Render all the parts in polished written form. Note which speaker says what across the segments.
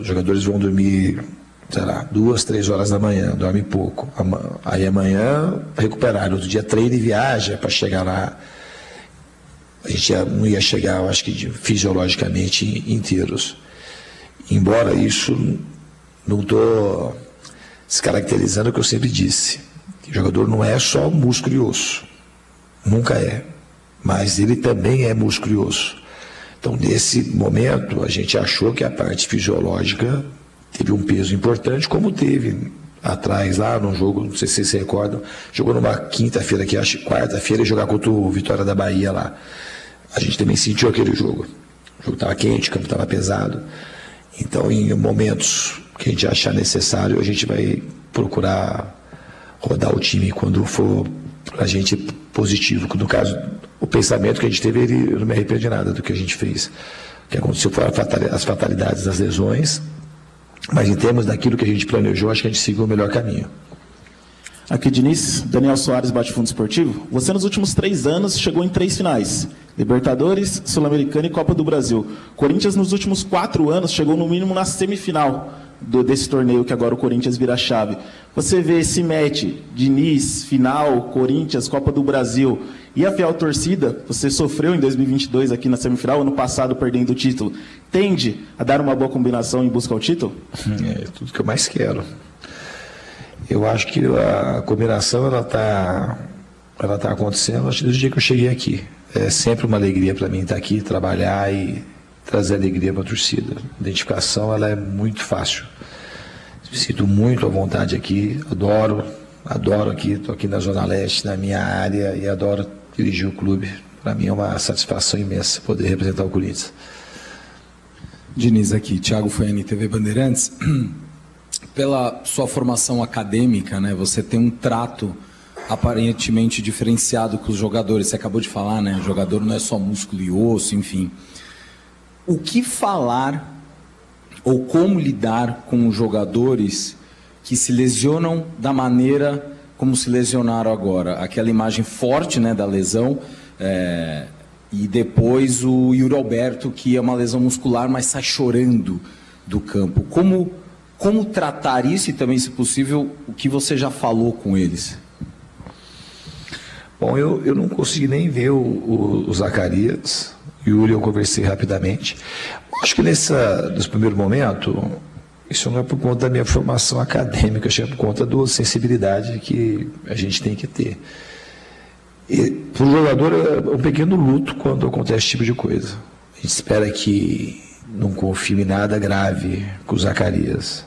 Speaker 1: Os jogadores vão dormir, sei lá, 2, 3 horas da manhã, dorme pouco. Aí amanhã recuperar, outro dia treina e viaja para chegar lá. A gente não ia chegar, eu acho que fisiologicamente inteiros. Embora isso, não estou descaracterizando o que eu sempre disse. O jogador não é só músculo e osso. Nunca é. Mas ele também é músculo e osso. Então, nesse momento, a gente achou que a parte fisiológica teve um peso importante, como teve atrás lá no jogo, não sei se vocês se recordam, jogou numa quinta-feira, que acho quarta-feira, e jogar contra o Vitória da Bahia lá. A gente também sentiu aquele jogo. O jogo estava quente, o campo estava pesado. Então, em momentos que a gente achar necessário, a gente vai procurar rodar o time quando for a gente positivo. No caso, o pensamento que a gente teve, eu não me arrependo de nada do que a gente fez. O que aconteceu foram as fatalidades das lesões, mas em termos daquilo que a gente planejou, acho que a gente seguiu o melhor caminho.
Speaker 2: Aqui, Diniz, Daniel Soares, Bate Fundo Esportivo. Você, nos últimos 3 anos, chegou em 3 finais: Libertadores, Sul-Americana e Copa do Brasil. Corinthians, nos últimos 4 anos, chegou no mínimo na semifinal desse torneio, que agora o Corinthians vira a chave. Você vê esse match, Diniz, final, Corinthians, Copa do Brasil, e a fiel torcida, você sofreu em 2022 aqui na semifinal, ano passado perdendo o título, tende a dar uma boa combinação em busca ao título?
Speaker 1: É tudo que eu mais quero. Eu acho que a combinação ela tá acontecendo desde o dia que eu cheguei aqui. É sempre uma alegria para mim estar aqui, trabalhar e trazer alegria para a torcida. A identificação ela é muito fácil. Me sinto muito à vontade aqui, adoro aqui, estou aqui na Zona Leste, na minha área, e adoro dirigir o clube. Para mim é uma satisfação imensa poder representar o Corinthians.
Speaker 3: Diniz aqui, Thiago Foiani, TV Bandeirantes. Pela sua formação acadêmica, né, você tem um trato aparentemente diferenciado com os jogadores. Você acabou de falar, né, o jogador não é só músculo e osso, enfim. O que falar ou como lidar com os jogadores que se lesionam da maneira como se lesionaram agora? Aquela imagem forte, né, da lesão, e depois o Yuri Alberto, que é uma lesão muscular, mas sai chorando do campo. Como tratar isso e também, se possível, o que você já falou com eles?
Speaker 1: Bom, eu não consegui nem ver o Zacarias. Yuri, eu conversei rapidamente. Acho que nesse primeiro momento, isso não é por conta da minha formação acadêmica, acho que é por conta da sensibilidade que a gente tem que ter. Para o jogador é um pequeno luto quando acontece esse tipo de coisa. A gente espera que não confirme nada grave com o Zacarias.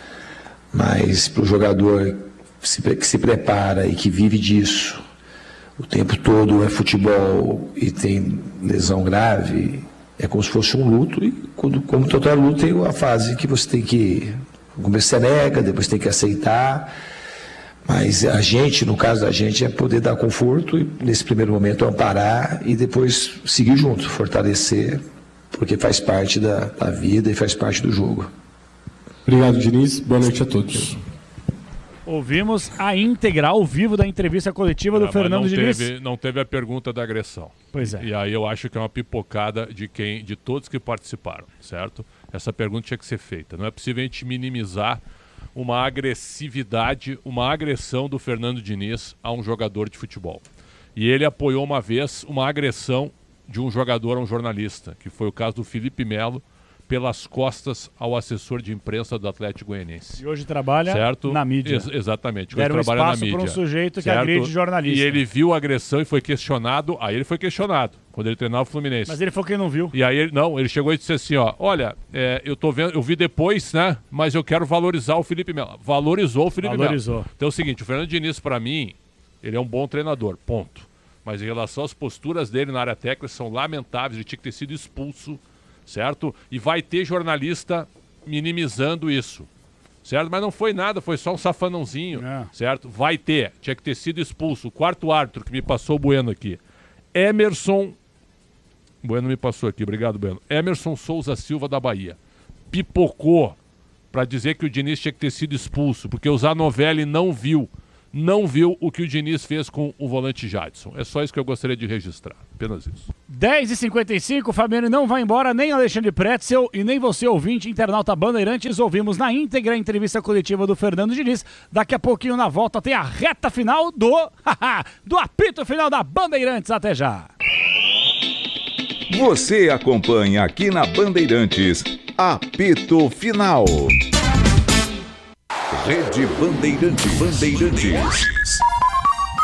Speaker 1: Mas para o jogador que se prepara e que vive disso, o tempo todo é futebol e tem lesão grave, é como se fosse um luto, e como total luto tem a fase que você tem que, começo você nega, depois tem que aceitar, mas a gente, no caso da gente, é poder dar conforto e nesse primeiro momento amparar e depois seguir junto, fortalecer, porque faz parte da vida e faz parte do jogo.
Speaker 4: Obrigado, Diniz. Boa noite a todos.
Speaker 5: Ouvimos a íntegra, ao vivo, da entrevista coletiva do Fernando Diniz.
Speaker 6: Não teve a pergunta da agressão.
Speaker 5: Pois é.
Speaker 6: E aí eu acho que é uma pipocada de todos que participaram, certo? Essa pergunta tinha que ser feita. Não é possível a gente minimizar uma agressividade, uma agressão do Fernando Diniz a um jogador de futebol. E ele apoiou uma vez uma agressão de um jogador a um jornalista, que foi o caso do Felipe Melo, pelas costas ao assessor de imprensa do Atlético Goianiense.
Speaker 5: E hoje trabalha
Speaker 6: certo?
Speaker 5: Na mídia.
Speaker 6: Exatamente.
Speaker 5: Deram
Speaker 6: hoje trabalha
Speaker 5: espaço
Speaker 6: na mídia.
Speaker 5: para um sujeito
Speaker 6: certo?
Speaker 5: que agride jornalista.
Speaker 6: E ele viu a agressão e foi questionado. Aí ele foi questionado, quando ele treinava o Fluminense.
Speaker 5: Mas ele foi quem não viu.
Speaker 6: E aí ele chegou e disse assim, ó, olha, eu tô vendo, eu vi depois, né, mas eu quero valorizar o Felipe Melo. Valorizou o Felipe Melo. Então é o seguinte, o Fernando Diniz, para mim, ele é um bom treinador, ponto. Mas em relação às posturas dele na área técnica, são lamentáveis, ele tinha que ter sido expulso, certo? E vai ter jornalista minimizando isso, certo? Mas não foi nada, foi só um safanãozinho, certo? Vai ter, tinha que ter sido expulso. O quarto árbitro que me passou o Bueno aqui, Emerson... Bueno me passou aqui, obrigado, Bueno. Emerson Souza Silva, da Bahia. Pipocou para dizer que o Diniz tinha que ter sido expulso, porque o Zanovelli não viu o que o Diniz fez com o volante Jadson. É só isso que eu gostaria de registrar. Apenas isso.
Speaker 5: 10h55, Fabiano não vai embora, nem Alexandre Pretzel e nem você, ouvinte, internauta Bandeirantes. Ouvimos na íntegra a entrevista coletiva do Fernando Diniz. Daqui a pouquinho, na volta, tem a reta final do apito final da Bandeirantes. Até já.
Speaker 7: Você acompanha aqui na Bandeirantes, apito final. Rede Bandeirantes.